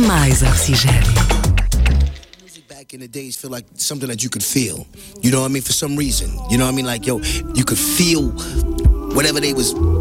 mais oxigênio. Back in the days feel like something that you could feel. You know what I mean? For some reason. You know what I mean? Like, yo, you could feel whatever they was